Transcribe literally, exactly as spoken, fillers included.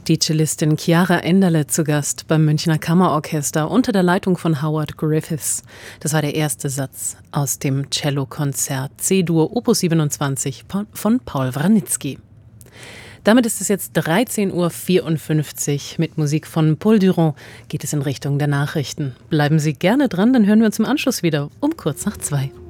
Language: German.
Die Cellistin Chiara Enderle zu Gast beim Münchner Kammerorchester unter der Leitung von Howard Griffiths. Das war der erste Satz aus dem Cellokonzert C-Dur Opus siebenundzwanzig von Paul Wranitzky. Damit ist es jetzt dreizehn Uhr vierundfünfzig. Mit Musik von Paul Durand geht es in Richtung der Nachrichten. Bleiben Sie gerne dran, dann hören wir uns im Anschluss wieder um kurz nach zwei.